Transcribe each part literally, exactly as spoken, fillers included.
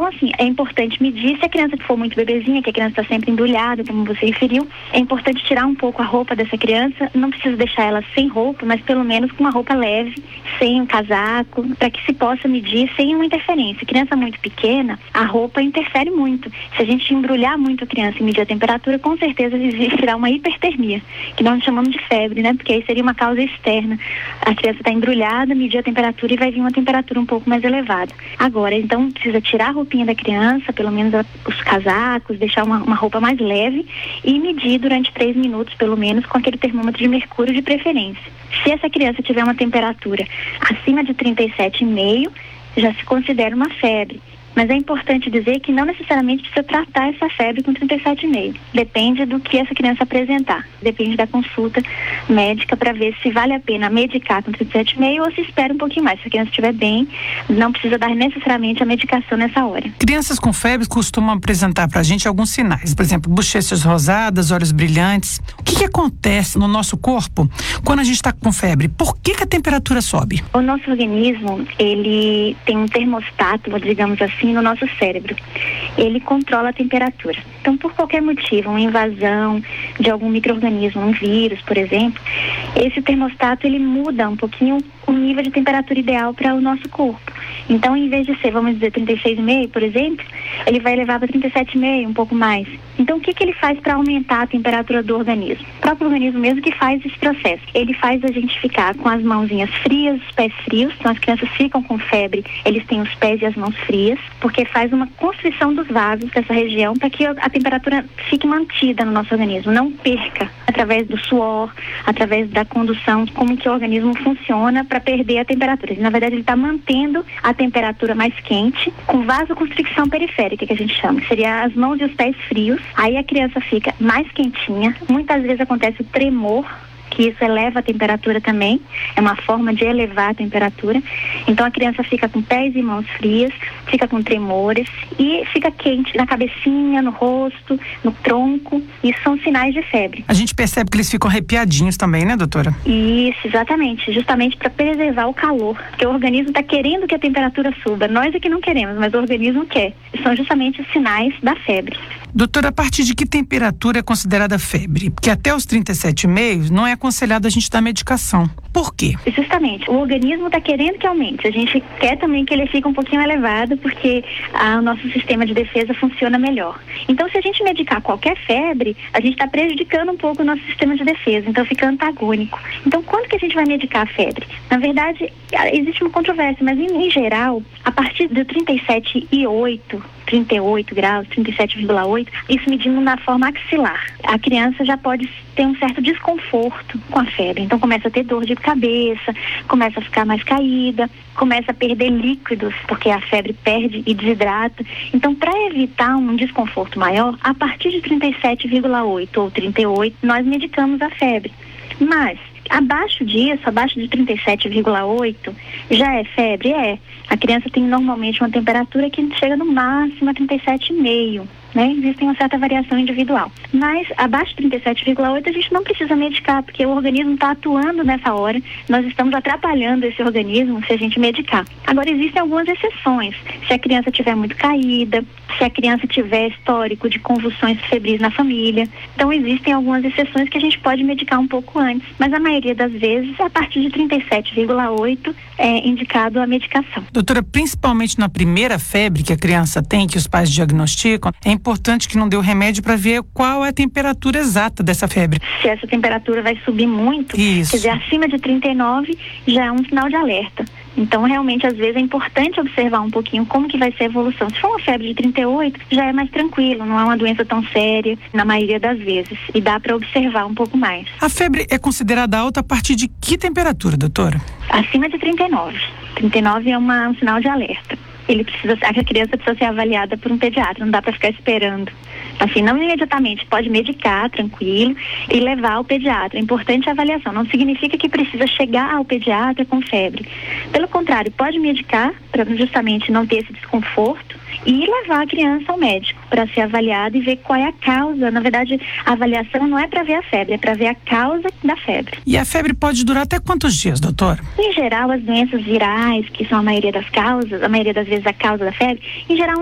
assim, é importante medir. Se a criança for muito bebezinha, que a criança está sempre embrulhada, como você referiu, é importante tirar um pouco a roupa dessa criança. Não precisa deixar ela sem roupa, mas pelo menos com uma roupa leve, sem um casaco, para que se possa medir sem uma interferência. Criança muito pequena, a roupa interfere muito. Se a gente embrulhar muito a criança e medir a temperatura, com certeza existirá uma hipertermia, que nós chamamos de febre, né? Porque aí seria uma causa externa. A criança está embrulhada, medir a temperatura e vai vir uma temperatura um pouco mais elevada. Agora, então, precisa tirar a roupinha da criança, pelo menos a, os casacos, deixar uma, uma roupa mais leve e medir durante três minutos, pelo menos, com aquele termômetro de mercúrio de preferência. Se essa criança tiver uma temperatura acima de trinta e sete vírgula cinco, já se considera uma febre. Mas é importante dizer que não necessariamente precisa tratar essa febre com trinta e sete vírgula cinco. Depende do que essa criança apresentar. Depende da consulta médica para ver se vale a pena medicar com trinta e sete vírgula cinco ou se espera um pouquinho mais. Se a criança estiver bem, não precisa dar necessariamente a medicação nessa hora. Crianças com febre costumam apresentar para a gente alguns sinais. Por exemplo, bochechas rosadas, olhos brilhantes. O que, que acontece no nosso corpo quando a gente está com febre? Por que, que a temperatura sobe? O nosso organismo, ele tem um termostato, digamos assim, no nosso cérebro. Ele controla a temperatura. Então, por qualquer motivo, uma invasão de algum micro-organismo, um vírus, por exemplo, esse termostato, ele muda um pouquinho o nível de temperatura ideal para o nosso corpo. Então, em vez de ser, vamos dizer, trinta e seis vírgula cinco, por exemplo, ele vai levar para trinta e sete vírgula cinco, um pouco mais. Então, o que, que ele faz para aumentar a temperatura do organismo? O próprio organismo mesmo que faz esse processo. Ele faz a gente ficar com as mãozinhas frias, os pés frios. Então, as crianças ficam com febre, eles têm os pés e as mãos frias, porque faz uma constrição dos vasos dessa região para que a temperatura fique mantida no nosso organismo, não perca através do suor, através da condução, como que o organismo funciona para perder a temperatura. Na verdade, ele está mantendo a temperatura mais quente com vasoconstricção periférica, que a gente chama, que seria as mãos e os pés frios. Aí a criança fica mais quentinha. Muitas vezes acontece o tremor, que isso eleva a temperatura também, é uma forma de elevar a temperatura. Então a criança fica com pés e mãos frias, fica com tremores e fica quente na cabecinha, no rosto, no tronco. Isso são sinais de febre. A gente percebe que eles ficam arrepiadinhos também, né, doutora? Isso, exatamente, justamente para preservar o calor, porque o organismo está querendo que a temperatura suba. Nós é que não queremos, mas o organismo quer. São justamente os sinais da febre. Doutora, a partir de que temperatura é considerada febre? Porque até os trinta e sete vírgula cinco não é aconselhado a gente dar medicação. Por quê? Justamente, o organismo está querendo que aumente. A gente quer também que ele fique um pouquinho elevado, porque ah, o nosso sistema de defesa funciona melhor. Então, se a gente medicar qualquer febre, a gente está prejudicando um pouco o nosso sistema de defesa, então fica antagônico. Então, quando que a gente vai medicar a febre? Na verdade, existe uma controvérsia, mas em, em geral, a partir de trinta e sete vírgula oito, trinta e oito graus, trinta e sete vírgula oito, isso medindo na forma axilar. A criança já pode ter um certo desconforto com a febre. Então começa a ter dor de cabeça, começa a ficar mais caída, começa a perder líquidos, porque a febre perde e desidrata. Então, para evitar um desconforto maior, a partir de trinta e sete vírgula oito ou trinta e oito, nós medicamos a febre. Mas abaixo disso, abaixo de trinta e sete vírgula oito, já é febre? É. A criança tem normalmente uma temperatura que chega no máximo a trinta e sete vírgula cinco. Né? Existe uma certa variação individual. Mas abaixo de trinta e sete vírgula oito a gente não precisa medicar, porque o organismo está atuando nessa hora. Nós estamos atrapalhando esse organismo se a gente medicar. Agora, existem algumas exceções. Se a criança estiver muito caída, se a criança tiver histórico de convulsões febris na família. Então, existem algumas exceções que a gente pode medicar um pouco antes. Mas a maioria das vezes, a partir de trinta e sete vírgula oito é indicado a medicação. Doutora, principalmente na primeira febre que a criança tem, que os pais diagnosticam, é importante que não dê o remédio para ver qual é a temperatura exata dessa febre. Se essa temperatura vai subir muito, Isso. quer dizer, acima de trinta e nove já é um sinal de alerta. Então, realmente, às vezes é importante observar um pouquinho como que vai ser a evolução. Se for uma febre de trinta e oito, já é mais tranquilo, não é uma doença tão séria, na maioria das vezes, e dá para observar um pouco mais. A febre é considerada alta a partir de que temperatura, doutora? Acima de trinta e nove. trinta e nove é uma, um sinal de alerta. Ele precisa, a criança precisa ser avaliada por um pediatra, não dá para ficar esperando. Assim, não imediatamente, pode medicar, tranquilo, e levar ao pediatra. É importante a avaliação, não significa que precisa chegar ao pediatra com febre. Pelo contrário, pode medicar, para justamente não ter esse desconforto, e levar a criança ao médico para ser avaliada e ver qual é a causa. Na verdade, a avaliação não é para ver a febre, é para ver a causa da febre. E a febre pode durar até quantos dias, doutor? Em geral, as doenças virais, que são a maioria das causas, a maioria das vezes a causa da febre, em geral uns três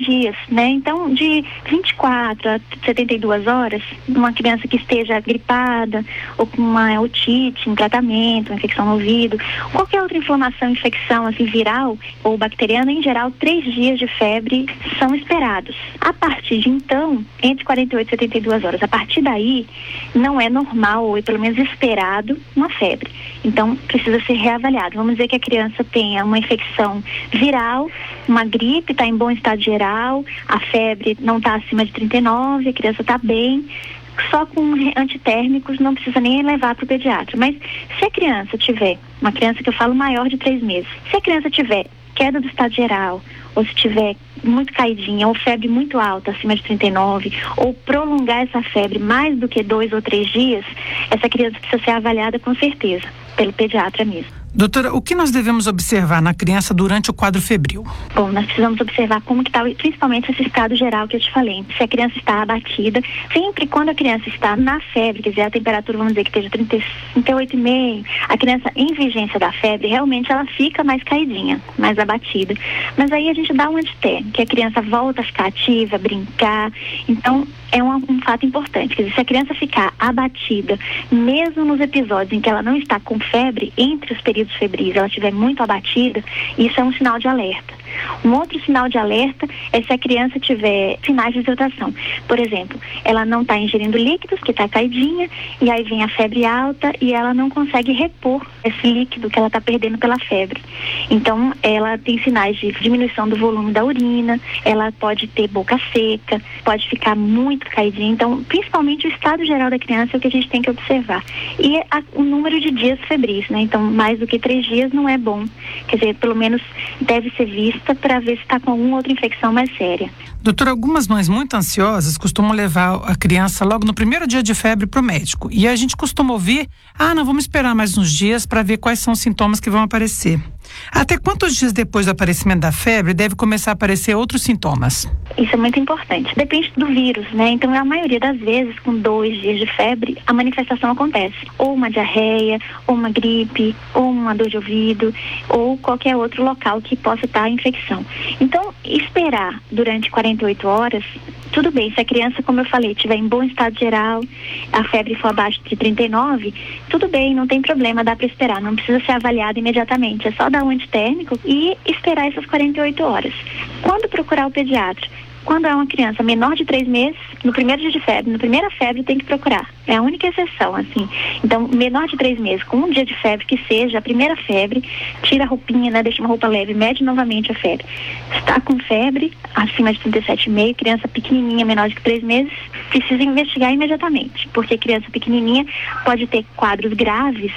dias, né? Então, de vinte e quatro a setenta e duas horas, uma criança que esteja gripada ou com uma otite em tratamento, uma infecção no ouvido, qualquer outra inflamação, infecção assim, viral ou bacteriana, em geral, três dias de febre são esperados. A partir de então, entre quarenta e oito e setenta e duas horas, a partir daí, não é normal ou pelo menos esperado uma febre. Então, precisa ser reavaliado. Vamos dizer que a criança tenha uma infecção viral, uma gripe, está em bom estado geral, a febre não está acima de trinta e nove, a criança está bem, só com antitérmicos, não precisa nem levar para o pediatra. Mas se a criança tiver, uma criança que eu falo maior de três meses, se a criança tiver queda do estado geral, ou se tiver muito caidinha, ou febre muito alta, acima de trinta e nove, ou prolongar essa febre mais do que dois ou três dias, essa criança precisa ser avaliada com certeza, pelo pediatra mesmo. Doutora, o que nós devemos observar na criança durante o quadro febril? Bom, nós precisamos observar como que está, principalmente esse estado geral que eu te falei. Se a criança está abatida, sempre quando a criança está na febre, quer dizer, a temperatura, vamos dizer que esteja trinta, trinta e oito vírgula cinco, a criança em vigência da febre, realmente ela fica mais caidinha, mais abatida. Mas aí a gente dá um antitérmico, que a criança volta a ficar ativa, a brincar. Então, é um, um fato importante. Quer dizer, se a criança ficar abatida, mesmo nos episódios em que ela não está com febre, entre os períodos febris, ela estiver muito abatida, isso é um sinal de alerta. Um outro sinal de alerta é se a criança tiver sinais de desidratação. Por exemplo, ela não está ingerindo líquidos, que está caidinha, e aí vem a febre alta e ela não consegue repor esse líquido que ela está perdendo pela febre. Então, ela tem sinais de diminuição do volume da urina, ela pode ter boca seca, pode ficar muito caidinha. Então, principalmente o estado geral da criança é o que a gente tem que observar. E a, o número de dias febris, né? Então, mais do que três dias não é bom. Quer dizer, pelo menos deve ser vista para ver se está com alguma outra infecção mais séria. Doutora, algumas mães muito ansiosas costumam levar a criança logo no primeiro dia de febre para o médico. E a gente costuma ouvir, ah, não, vamos esperar mais uns dias para ver quais são os sintomas que vão aparecer. Até quantos dias depois do aparecimento da febre deve começar a aparecer outros sintomas? Isso é muito importante. Depende do vírus, né? Então, a maioria das vezes, com dois dias de febre, a manifestação acontece. Ou uma diarreia, ou uma gripe, ou uma dor de ouvido, ou qualquer outro local que possa estar a infecção. Então, esperar durante quarenta e oito horas, tudo bem. Se a criança, como eu falei, estiver em bom estado geral, a febre for abaixo de trinta e nove, tudo bem, não tem problema, dá para esperar. Não precisa ser avaliado imediatamente. É só dar um antitérmico e esperar essas quarenta e oito horas. Quando procurar o pediatra? Quando é uma criança menor de três meses, no primeiro dia de febre, na primeira febre tem que procurar. É a única exceção, assim. Então, menor de três meses, com um dia de febre que seja, a primeira febre, tira a roupinha, né, deixa uma roupa leve, mede novamente a febre. Está com febre, acima de trinta e sete vírgula cinco, criança pequenininha, menor de três meses, precisa investigar imediatamente, porque criança pequenininha pode ter quadros graves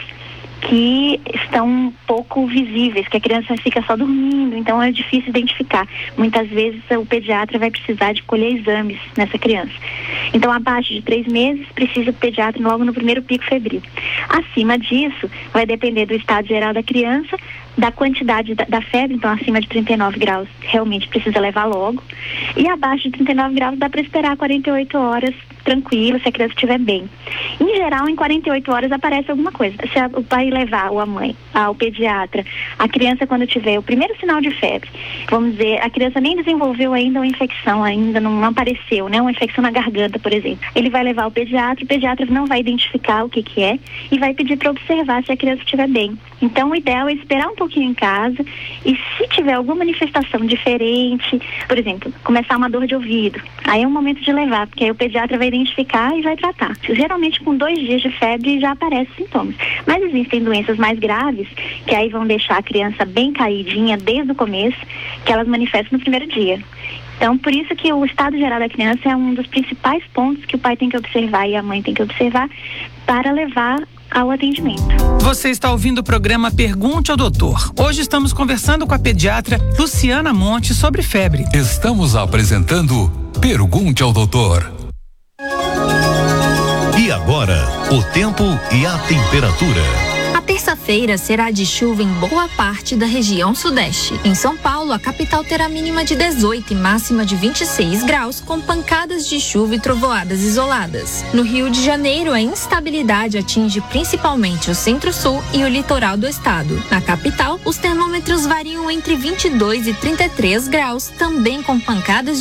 que estão um pouco visíveis, que a criança fica só dormindo, então é difícil identificar. Muitas vezes o pediatra vai precisar de colher exames nessa criança. Então, abaixo de três meses, precisa o pediatra logo no primeiro pico febril. Acima disso, vai depender do estado geral da criança, da quantidade da, da febre, então acima de trinta e nove graus realmente precisa levar logo, e abaixo de trinta e nove graus dá para esperar quarenta e oito horas tranquilo, se a criança estiver bem. Em geral, em quarenta e oito horas aparece alguma coisa. Se a, o pai levar, ou a mãe, ao pediatra, a criança quando tiver o primeiro sinal de febre, vamos dizer, a criança nem desenvolveu ainda uma infecção, ainda não apareceu, né? Uma infecção na garganta, por exemplo. Ele vai levar ao pediatra, o pediatra não vai identificar o que que é e vai pedir para observar se a criança estiver bem. Então, o ideal é esperar um pouquinho em casa e se tiver alguma manifestação diferente, por exemplo, começar uma dor de ouvido, aí é o momento de levar, porque aí o pediatra vai identificar e vai tratar. Geralmente com dois dias de febre já aparecem sintomas. Mas existem doenças mais graves que aí vão deixar a criança bem caidinha desde o começo, que elas manifestam no primeiro dia. Então, por isso que o estado geral da criança é um dos principais pontos que o pai tem que observar e a mãe tem que observar para levar ao atendimento. Você está ouvindo o programa Pergunte ao Doutor. Hoje estamos conversando com a pediatra Luciana Monte sobre febre. Estamos apresentando Pergunte ao Doutor. E agora, o tempo e a temperatura. A terça-feira será de chuva em boa parte da região sudeste. Em São Paulo, a capital terá mínima de dezoito e máxima de vinte e seis graus, com pancadas de chuva e trovoadas isoladas. No Rio de Janeiro, a instabilidade atinge principalmente o centro-sul e o litoral do estado. Na capital, os termômetros variam entre vinte e dois e trinta e três graus, também com pancadas